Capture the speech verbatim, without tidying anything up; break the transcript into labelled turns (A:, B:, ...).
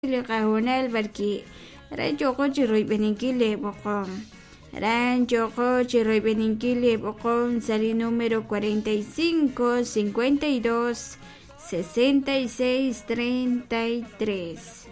A: Liqahunal barki ran choqo chiroy beninkile boqom ran choqo chiroy beninkile boqom sali número cuarenta y cinco cincuenta y dos sesenta y seis treinta y tres.